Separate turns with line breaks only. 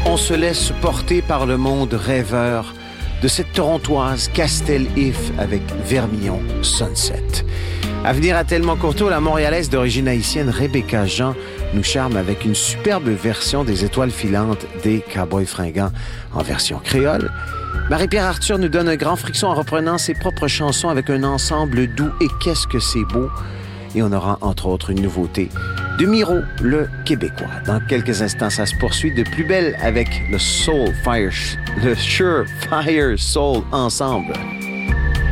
On se laisse porter par le monde rêveur de cette Torontoise Castel If avec Vermillon Sunset. À venir à tellement courto, la Montréalaise d'origine haïtienne Rebecca Jean nous charme avec une superbe version des Étoiles filantes des Cowboys fringants en version créole. Marie-Pierre Arthur nous donne un grand frisson en reprenant ses propres chansons avec un ensemble doux et qu'est-ce que c'est beau. Et on aura entre autres une nouveauté de Miro, le Québécois. Dans quelques instants, ça se poursuit de plus belle avec le Surefire Soul ensemble.